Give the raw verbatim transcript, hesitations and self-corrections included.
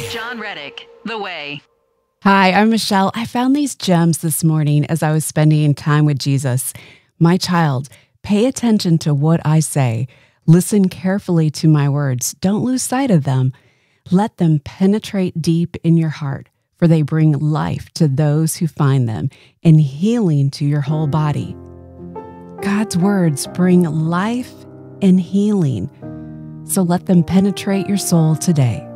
John Reddick, The Way. Hi, I'm Michelle. I found these gems this morning as I was spending time with Jesus. My child, pay attention to what I say. Listen carefully to my words. Don't lose sight of them. Let them penetrate deep in your heart, for they bring life to those who find them and healing to your whole body. God's words bring life and healing, so let them penetrate your soul today.